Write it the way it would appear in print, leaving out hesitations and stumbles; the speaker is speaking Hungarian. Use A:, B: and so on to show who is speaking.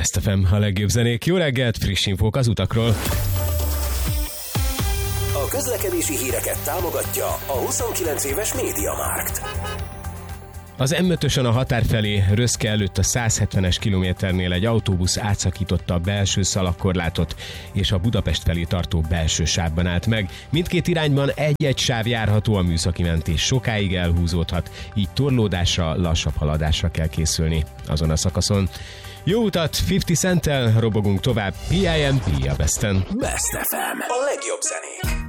A: Best FM, a legjobb zenék. Jó reggelt, friss infók az utakról.
B: A közlekedési híreket támogatja a 29 éves MediaMarkt.
A: Az M5-ösön a határ felé Röszke előtt a 170-es kilométernél egy autóbusz átszakította a belső szalagkorlátot, és a Budapest felé tartó belső sávban állt meg. Mindkét irányban egy-egy sáv járható, a műszaki mentés sokáig elhúzódhat, így torlódásra, lassabb haladásra kell készülni azon a szakaszon. Jó utat, 50 Centtel robogunk tovább, PIMP a Besten.
B: Best FM, a legjobb zenék.